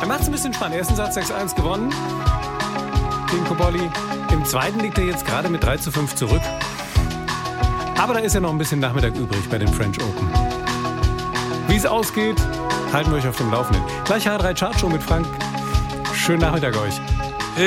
macht es ein bisschen spannend. Ersten Satz 6-1 gewonnen gegen Cobolli. Im zweiten liegt er jetzt gerade mit 3:5 zurück. Aber da ist ja noch ein bisschen Nachmittag übrig bei den French Open. Wie es ausgeht, halten wir euch auf dem Laufenden. Gleich H3 Chartshow mit Frank. Schönen Nachmittag euch.